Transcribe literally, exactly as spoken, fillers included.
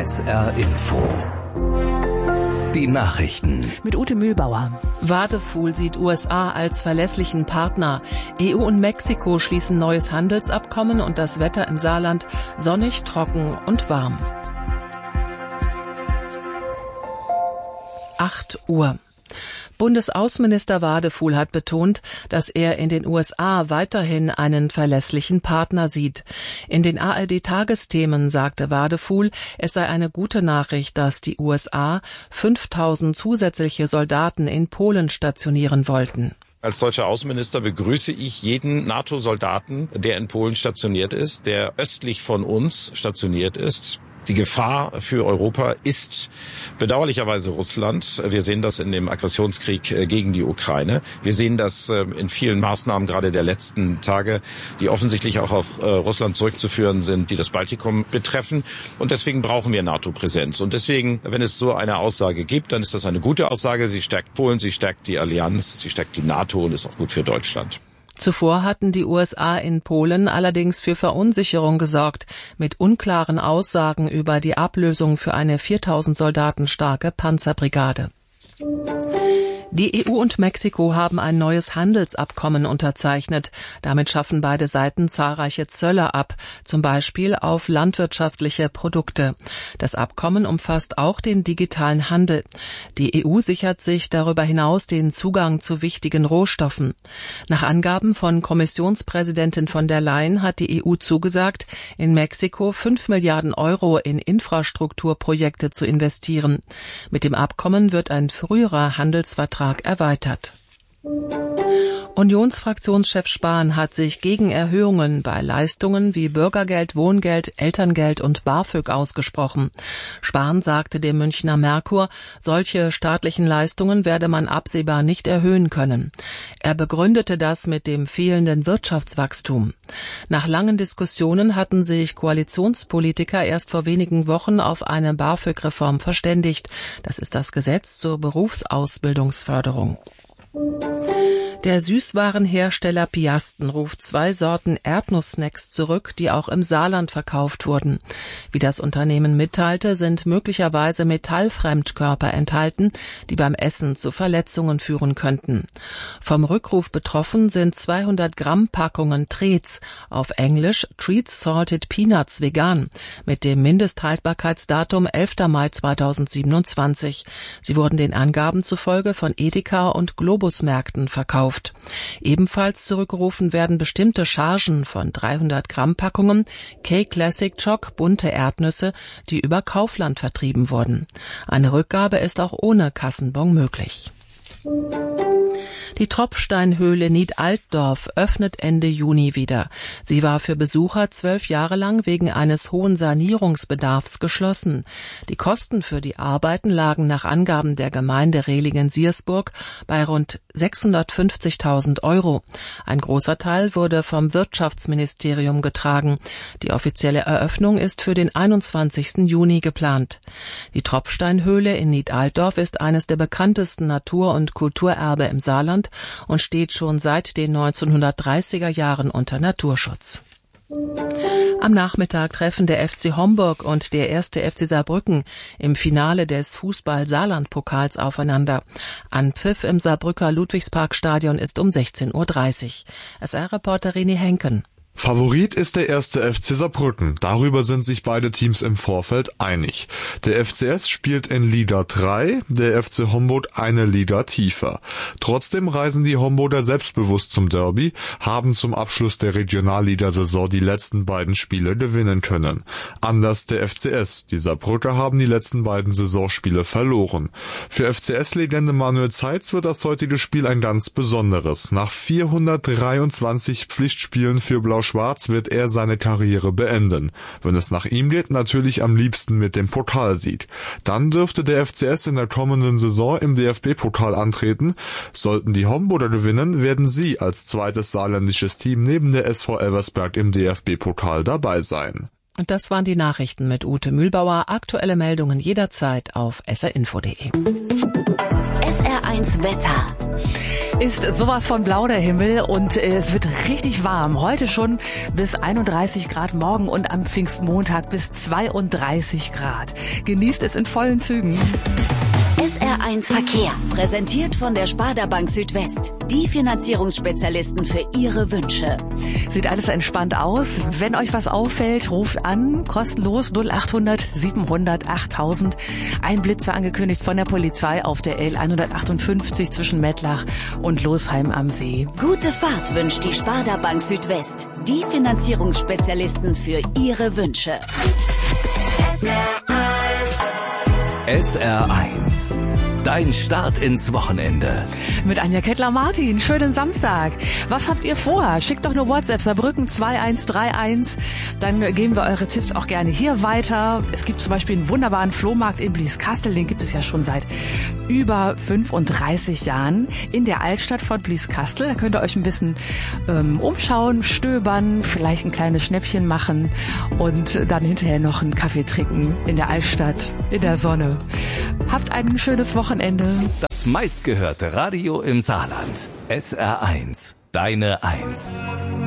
S R Info. Die Nachrichten. Mit Ute Mühlbauer. Wadefuhl sieht U S A als verlässlichen Partner. E U und Mexiko schließen neues Handelsabkommen und das Wetter im Saarland sonnig, trocken und warm. acht Uhr. Bundesaußenminister Wadefuhl hat betont, dass er in den U S A weiterhin einen verlässlichen Partner sieht. In den A R D-Tagesthemen sagte Wadefuhl, es sei eine gute Nachricht, dass die U S A fünftausend zusätzliche Soldaten in Polen stationieren wollten. Als deutscher Außenminister begrüße ich jeden NATO-Soldaten, der in Polen stationiert ist, der östlich von uns stationiert ist. Die Gefahr für Europa ist bedauerlicherweise Russland. Wir sehen das in dem Aggressionskrieg gegen die Ukraine. Wir sehen das in vielen Maßnahmen gerade der letzten Tage, die offensichtlich auch auf Russland zurückzuführen sind, die das Baltikum betreffen. Und deswegen brauchen wir NATO-Präsenz. Und deswegen, wenn es so eine Aussage gibt, dann ist das eine gute Aussage. Sie stärkt Polen, sie stärkt die Allianz, sie stärkt die NATO und ist auch gut für Deutschland. Zuvor hatten die U S A in Polen allerdings für Verunsicherung gesorgt, mit unklaren Aussagen über die Ablösung für eine viertausend Soldaten starke Panzerbrigade. Die E U und Mexiko haben ein neues Handelsabkommen unterzeichnet. Damit schaffen beide Seiten zahlreiche Zölle ab, zum Beispiel auf landwirtschaftliche Produkte. Das Abkommen umfasst auch den digitalen Handel. Die E U sichert sich darüber hinaus den Zugang zu wichtigen Rohstoffen. Nach Angaben von Kommissionspräsidentin von der Leyen hat die E U zugesagt, in Mexiko fünf Milliarden Euro in Infrastrukturprojekte zu investieren. Mit dem Abkommen wird ein früherer Handelsvertrag erweitert. Unionsfraktionschef Spahn hat sich gegen Erhöhungen bei Leistungen wie Bürgergeld, Wohngeld, Elterngeld und BAföG ausgesprochen. Spahn sagte dem Münchner Merkur, solche staatlichen Leistungen werde man absehbar nicht erhöhen können. Er begründete das mit dem fehlenden Wirtschaftswachstum. Nach langen Diskussionen hatten sich Koalitionspolitiker erst vor wenigen Wochen auf eine BAföG-Reform verständigt. Das ist das Gesetz zur Berufsausbildungsförderung. Der Süßwarenhersteller Piasten ruft zwei Sorten Erdnusssnacks zurück, die auch im Saarland verkauft wurden. Wie das Unternehmen mitteilte, sind möglicherweise Metallfremdkörper enthalten, die beim Essen zu Verletzungen führen könnten. Vom Rückruf betroffen sind zweihundert Gramm Packungen Treats, auf Englisch Treats Salted Peanuts vegan, mit dem Mindesthaltbarkeitsdatum elfter Mai zweitausendsiebenundzwanzig. Sie wurden den Angaben zufolge von Edeka und Globusmärkten verkauft. Ebenfalls zurückgerufen werden bestimmte Chargen von dreihundert Gramm Packungen K-Classic Choc bunte Erdnüsse, die über Kaufland vertrieben wurden. Eine Rückgabe ist auch ohne Kassenbon möglich. Die Tropfsteinhöhle Nied-Altdorf öffnet Ende Juni wieder. Sie war für Besucher zwölf Jahre lang wegen eines hohen Sanierungsbedarfs geschlossen. Die Kosten für die Arbeiten lagen nach Angaben der Gemeinde Rehlingen-Siersburg bei rund sechshundertfünfzigtausend Euro. Ein großer Teil wurde vom Wirtschaftsministerium getragen. Die offizielle Eröffnung ist für den einundzwanzigsten Juni geplant. Die Tropfsteinhöhle in Nied-Altdorf ist eines der bekanntesten Natur- und Kulturerbe im Saarland und steht schon seit den neunzehnhundertdreißiger Jahren unter Naturschutz. Am Nachmittag treffen der F C Homburg und der erste F C Saarbrücken im Finale des Fußball-Saarland-Pokals aufeinander. Anpfiff im Saarbrücker Ludwigsparkstadion ist um sechzehn Uhr dreißig. S R-Reporter René Henken. Favorit ist der erste F C Saarbrücken. Darüber sind sich beide Teams im Vorfeld einig. Der F C S spielt in Liga drei, der F C Homburg eine Liga tiefer. Trotzdem reisen die Homburger selbstbewusst zum Derby, haben zum Abschluss der Regionalligasaison die letzten beiden Spiele gewinnen können. Anders der F C S. Die Saarbrücker haben die letzten beiden Saisonspiele verloren. Für F C S-Legende Manuel Zeitz wird das heutige Spiel ein ganz besonderes. Nach vierhundertdreiundzwanzig Pflichtspielen für Blau Schwarz wird er seine Karriere beenden. Wenn es nach ihm geht, natürlich am liebsten mit dem Pokalsieg. Dann dürfte der F C S in der kommenden Saison im D F B-Pokal antreten. Sollten die Homburger gewinnen, werden sie als zweites saarländisches Team neben der S V Elversberg im D F B-Pokal dabei sein. Und das waren die Nachrichten mit Ute Mühlbauer. Aktuelle Meldungen jederzeit auf s r info punkt d e. S R eins Wetter. Ist sowas von blau der Himmel und es wird richtig warm. Heute schon bis einunddreißig Grad, morgen und am Pfingstmontag bis zweiunddreißig Grad. Genießt es in vollen Zügen. S R eins Verkehr, präsentiert von der Sparda Bank Südwest. Die Finanzierungsspezialisten für Ihre Wünsche. Sieht alles entspannt aus. Wenn euch was auffällt, ruft an, kostenlos null achthundert siebenhundert achttausend. Ein Blitz war angekündigt von der Polizei auf der L hundertachtundfünfzig zwischen Mettlach und Losheim am See. Gute Fahrt wünscht die Sparda Bank Südwest. Die Finanzierungsspezialisten für Ihre Wünsche. S R eins. Dein Start ins Wochenende. Mit Anja Kettler-Martin. Schönen Samstag. Was habt ihr vor? Schickt doch eine WhatsApp Saarbrücken zwei eins drei eins. Dann geben wir eure Tipps auch gerne hier weiter. Es gibt zum Beispiel einen wunderbaren Flohmarkt in Blieskastel. Den gibt es ja schon seit über fünfunddreißig Jahren in der Altstadt von Blieskastel. Da könnt ihr euch ein bisschen ähm, umschauen, stöbern, vielleicht ein kleines Schnäppchen machen und dann hinterher noch einen Kaffee trinken in der Altstadt, in der Sonne. Habt ein schönes Wochenende. Das meistgehörte Radio im Saarland. S R eins. Deine Eins.